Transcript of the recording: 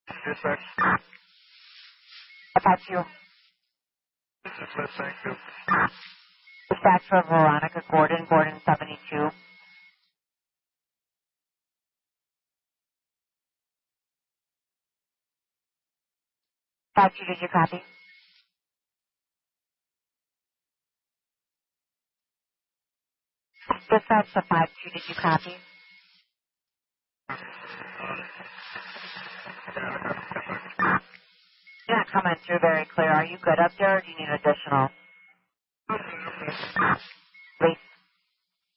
Dispatch. About you. Dispatch, thank you. Dispatch for Veronica Gordon, Gordon 72. About you, did you copy? Dispatch for 52, did you copy? You're not coming through very clear. Are you good up there or do you need additional?